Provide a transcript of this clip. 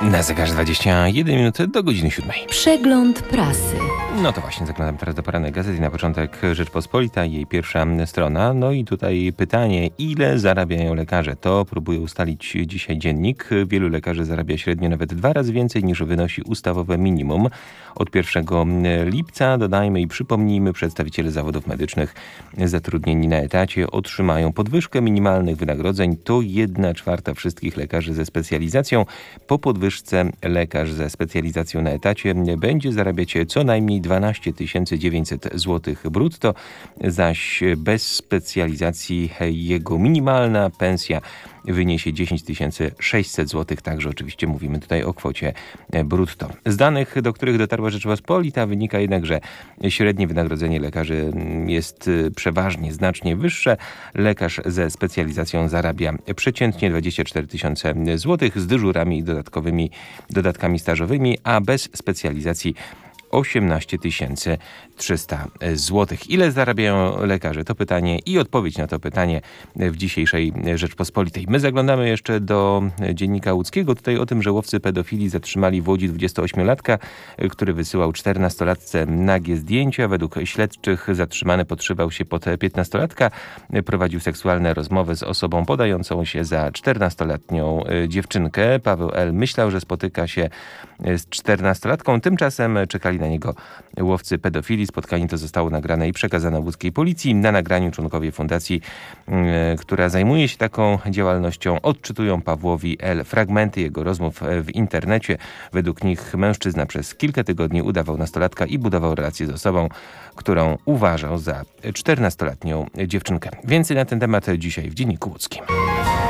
Na zegarze 21 minut do godziny 7. Przegląd prasy. No to właśnie, zaglądam teraz do porannej gazety. Na początek Rzeczpospolita, jej pierwsza strona. No i tutaj pytanie, ile zarabiają lekarze? To próbuje ustalić dzisiaj Dziennik. Wielu lekarzy zarabia średnio nawet 2 razy więcej niż wynosi ustawowe minimum. Od 1 lipca, dodajmy i przypomnijmy, przedstawiciele zawodów medycznych zatrudnieni na etacie otrzymają podwyżkę minimalnych wynagrodzeń. To 1/4 wszystkich lekarzy ze specjalizacją. Po podwyżce lekarz ze specjalizacją na etacie będzie zarabiać co najmniej 12 900 zł brutto, zaś bez specjalizacji jego minimalna pensja wyniesie 10 600 zł, także oczywiście mówimy tutaj o kwocie brutto. Z danych, do których dotarła Rzeczpospolita, wynika jednak, że średnie wynagrodzenie lekarzy jest przeważnie znacznie wyższe. Lekarz ze specjalizacją zarabia przeciętnie 24 000 zł z dyżurami i dodatkami stażowymi, a bez specjalizacji 18 300 zł. Ile zarabiają lekarze? To pytanie i odpowiedź na to pytanie w dzisiejszej Rzeczpospolitej. My zaglądamy jeszcze do Dziennika Łódzkiego. Tutaj o tym, że łowcy pedofili zatrzymali w Łodzi 28-latka, który wysyłał 14-latce nagie zdjęcia. Według śledczych zatrzymany podszywał się pod 15-latka. Prowadził seksualne rozmowy z osobą podającą się za 14-letnią dziewczynkę. Paweł L. myślał, że spotyka się z 14-latką. Tymczasem czekali na niego łowcy pedofili. Spotkanie to zostało nagrane i przekazane łódzkiej policji. Na nagraniu członkowie fundacji, która zajmuje się taką działalnością, odczytują Pawłowi L. fragmenty jego rozmów w internecie. Według nich mężczyzna przez kilka tygodni udawał nastolatka i budował relacje z osobą, którą uważał za 14-letnią dziewczynkę. Więcej na ten temat dzisiaj w Dzienniku Łódzkim.